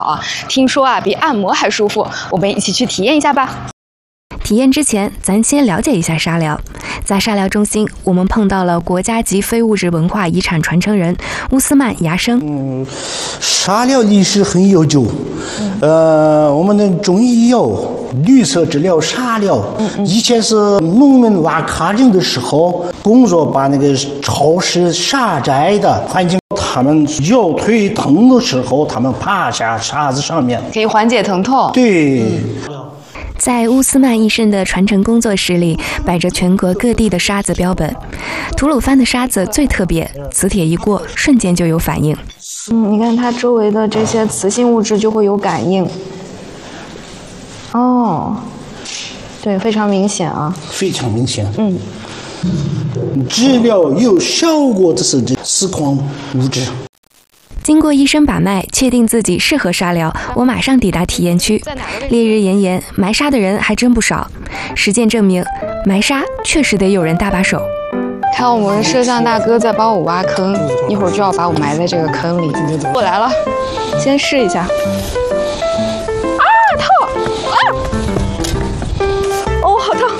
啊，听说啊比按摩还舒服，我们一起去体验一下吧。 体验之前，咱先了解一下沙疗。在沙疗中心，我们碰到了国家级非物质文化遗产传承人乌斯曼牙生。 沙疗历史很悠久。我们的中医药绿色治疗沙疗，以前是农民挖卡井的时候，工作把那个潮湿沙宅的环境，他们腰腿疼的时候，他们趴下沙子上面， 可以缓解疼痛。 对。 在乌斯曼医生的传承工作室里，摆着全国各地的沙子标本。吐鲁番的沙子最特别，磁铁一过，瞬间就有反应。 你看它周围的这些磁性物质就会有感应。哦，对，非常明显啊。 非常明显。治疗有效果的是这磁矿物质。 经过医生把脉，确定自己适合沙疗，我马上抵达体验区。烈日炎炎，埋沙的人还真不少。实践证明，埋沙确实得有人搭把手。 看我们摄像大哥在帮我挖坑，一会儿就要把我埋在这个坑里。我来了，先试一下。啊，痛！啊！哦，好痛！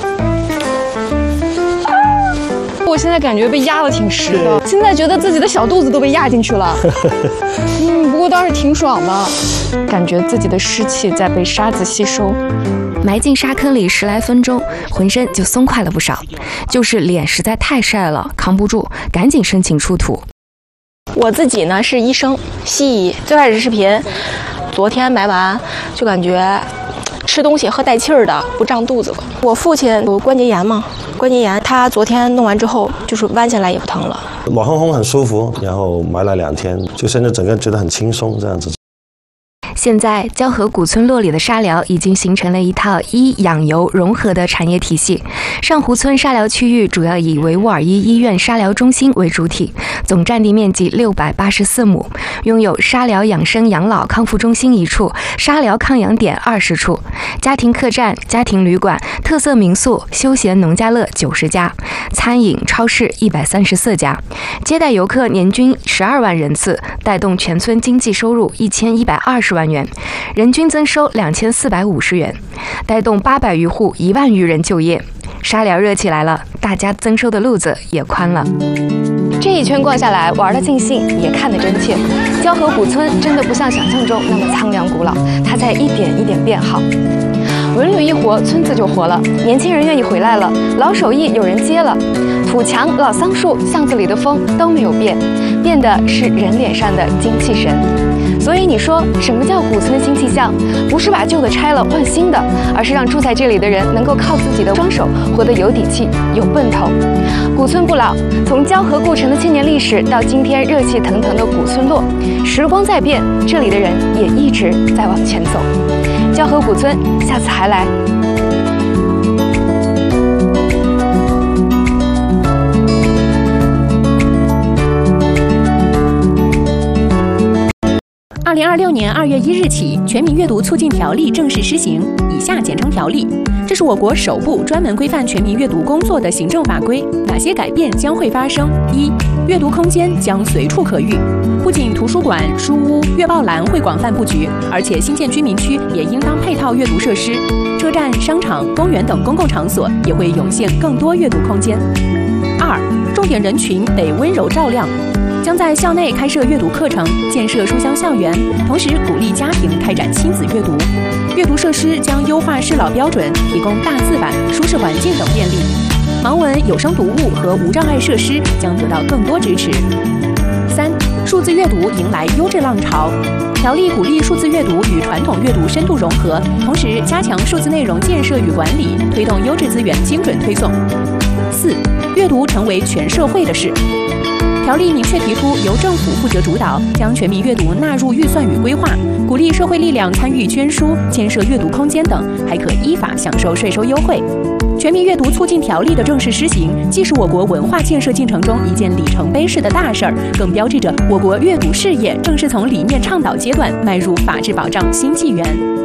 我现在感觉被压得挺实的，现在觉得自己的小肚子都被压进去了。不过倒是挺爽的，感觉自己的湿气在被沙子吸收。 埋进沙坑里10来分钟，浑身就松快了不少，就是脸实在太晒了，扛不住，赶紧申请出土。 我自己呢是医生，西医。最开始视频，昨天埋完就感觉吃东西喝带气儿的，不胀肚子了。我父亲有关节炎嘛，关节炎，他昨天弄完之后，就是弯下来也不疼了。 毛烘烘很舒服，然后埋了2天，就现在整个人觉得很轻松这样子。 现在交河古村落里的沙疗已经形成了一套医养游融合的产业体系。上湖村沙疗区域主要以维吾尔伊医院沙疗中心为主体，总占地面积684亩，拥有沙疗养生养老康复中心1处，沙疗抗氧点20处，家庭客栈、家庭旅馆、特色民宿、休闲农家乐90家，餐饮超市134家，接待游客年均12万人次，带动全村经济收入1120万元，人均增收2450元，带动800余户1万余人就业。沙疗热起来了，大家增收的路子也宽了。 这一圈逛下来，玩得尽兴，也看得真切。交河古村真的不像想象中那么苍凉古老，它在一点一点变好。文旅一活，村子就活了，年轻人愿意回来了，老手艺有人接了，土墙、老桑树、巷子里的风都没有变，变的是人脸上的精气神。所以你说什么叫古村新气象？不是把旧的拆了换新的，而是让住在这里的人能够靠自己的双手活得有底气、有奔头。古村不老，从交河故城的千年历史到今天热气腾腾的古村落，时光在变，这里的人也一直在往前走。交河古村，下次还来。 2026年2月1日起，全民阅读促进条例正式施行，以下简称条例。这是我国首部专门规范全民阅读工作的行政法规。哪些改变将会发生？1. 阅读空间将随处可遇，不仅图书馆、书屋、阅报栏会广泛布局，而且新建居民区也应当配套阅读设施，车站、商场、公园等公共场所也会涌现更多阅读空间。2. 重点人群得温柔照亮。将在校内开设阅读课程，建设书香校园，同时鼓励家庭开展亲子阅读。阅读设施将优化适老标准，提供大字版、舒适环境等便利。盲文、有声读物和无障碍设施将得到更多支持。3. 数字阅读迎来优质浪潮。条例鼓励数字阅读与传统阅读深度融合，同时加强数字内容建设与管理，推动优质资源精准推送。4. 阅读成为全社会的事。条例明确提出，由政府负责主导，将全民阅读纳入预算与规划，鼓励社会力量参与捐书、建设阅读空间等，还可依法享受税收优惠。全民阅读促进条例的正式施行，既是我国文化建设进程中一件里程碑式的大事儿，更标志着我国阅读事业正式从理念倡导阶段迈入法治保障新纪元。